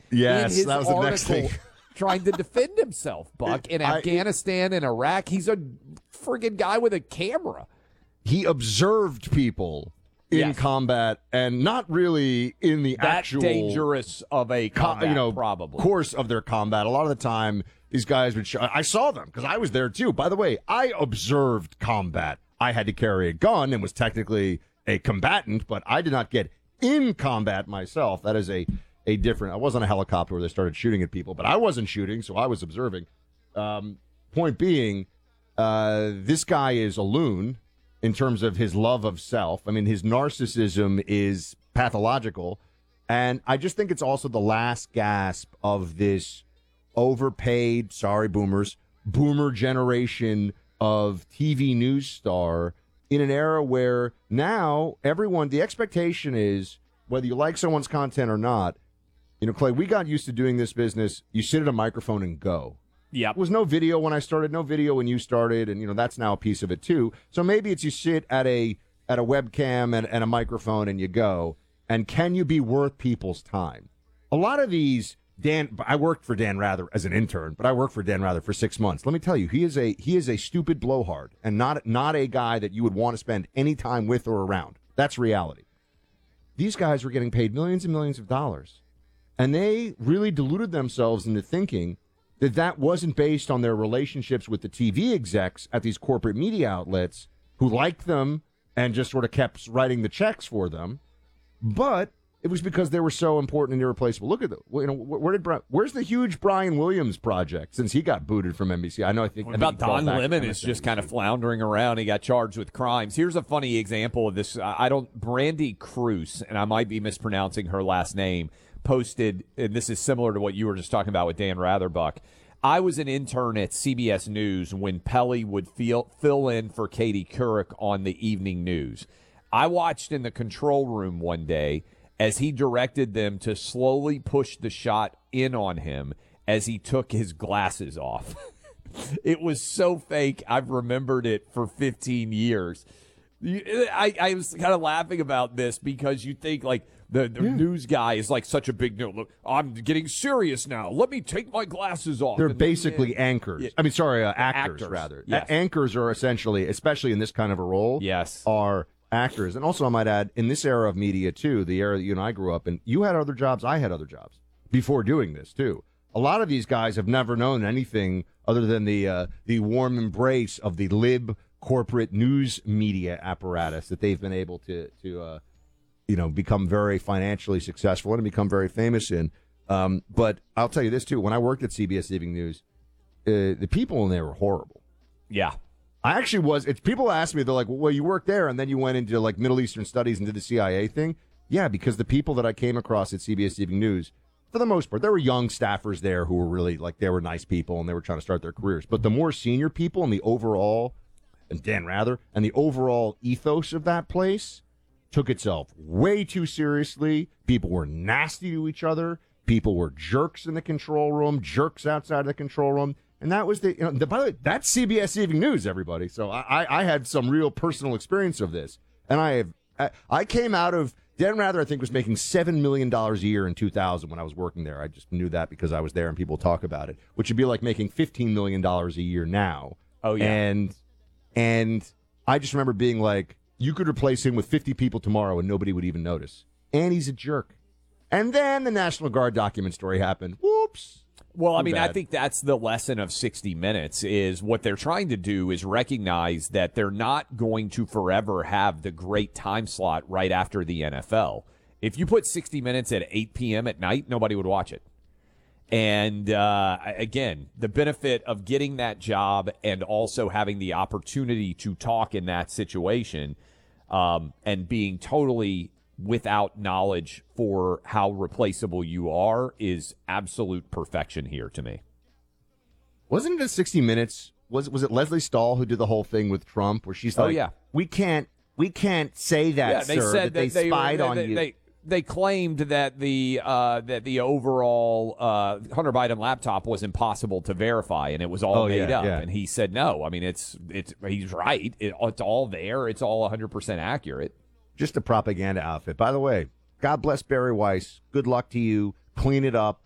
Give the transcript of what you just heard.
Yes, in his that was the next article thing. trying to defend himself, Buck, in Afghanistan and Iraq. He's a friggin' guy with a camera. He observed people in combat and not really in the That actual dangerous of a combat, probably. course of their combat. A lot of the time, these guys would show. I saw them because I was there too. By the way, I observed combat. I had to carry a gun and was technically a combatant, but I did not get in combat myself. That is a different. I was on a helicopter where they started shooting at people, but I wasn't shooting, so I was observing. Point being, this guy is a loon in terms of his love of self. I mean, his narcissism is pathological, and I just think it's also the last gasp of this overpaid, sorry, boomers, boomer generation of TV news star in an era where now everyone, the expectation is, whether you like someone's content or not, Clay, we got used to doing this business. You sit at a microphone and go. Yeah. There was no video when I started, no video when you started, and, that's now a piece of it, too. So maybe it's you sit at a webcam and a microphone and you go, and can you be worth people's time? A lot of these, I worked for Dan Rather as an intern, but I worked for Dan Rather for 6 months. Let me tell you, he is a stupid blowhard and not a guy that you would want to spend any time with or around. That's reality. These guys were getting paid millions and millions of dollars, and they really deluded themselves into thinking that wasn't based on their relationships with the TV execs at these corporate media outlets who liked them and just sort of kept writing the checks for them, but it was because they were so important and irreplaceable. Look at where's the huge Brian Williams project since he got booted from NBC? I think What about Don Lemon is just kind of floundering around. He got charged with crimes. Here's a funny example of this. Brandy Cruz, and I might be mispronouncing her last name, posted, and this is similar to what you were just talking about with Dan Ratherbuck. I was an intern at CBS News when Pelly would fill in for Katie Couric on the evening news. I watched in the control room one day as he directed them to slowly push the shot in on him as he took his glasses off. It was so fake. I've remembered it for 15 years. I was kind of laughing about this because you think, like, the news guy is like such a big deal. Look, I'm getting serious now. Let me take my glasses off. They're basically anchors. Yeah. I mean, sorry, actors, rather. Yes. Anchors are essentially, especially in this kind of a role, are actors. And also, I might add, in this era of media, too, the era that you and I grew up in, you had other jobs, I had other jobs before doing this, too. A lot of these guys have never known anything other than the warm embrace of the lib corporate news media apparatus that they've been able to become very financially successful and become very famous in. But I'll tell you this, too. When I worked at CBS Evening News, the people in there were horrible. Yeah. I actually was. People ask me, they're like, well, you worked there, and then you went into, like, Middle Eastern studies and did the CIA thing. Yeah, because the people that I came across at CBS Evening News, for the most part, there were young staffers there who were really, like, they were nice people, and they were trying to start their careers. But the more senior people and the overall, and Dan Rather, and the overall ethos of that place took itself way too seriously. People were nasty to each other. People were jerks in the control room, jerks outside of the control room. And that was by the way, that's CBS Evening News, everybody. So I had some real personal experience of this. And I came out of, Dan Rather, I think, was making $7 million a year in 2000 when I was working there. I just knew that because I was there and people talk about it, which would be like making $15 million a year now. Oh, yeah. And I just remember being like, you could replace him with 50 people tomorrow and nobody would even notice. And he's a jerk. And then the National Guard document story happened. Whoops. Well, I mean, I think that's the lesson of 60 Minutes is what they're trying to do is recognize that they're not going to forever have the great time slot right after the NFL. If you put 60 Minutes at 8 p.m. at night, nobody would watch it. And, again, the benefit of getting that job and also having the opportunity to talk in that situation and being totally without knowledge for how replaceable you are is absolute perfection here to me. Wasn't it a 60 Minutes? Was it Leslie Stahl who did the whole thing with Trump where she's like, oh, yeah. we can't say that, they sir, said that they spied on you. They claimed that the overall Hunter Biden laptop was impossible to verify, and it was all made up. Yeah. And he said no. I mean, he's right. It's all there. It's all 100% accurate. Just a propaganda outfit. By the way, God bless Barry Weiss. Good luck to you. Clean it up.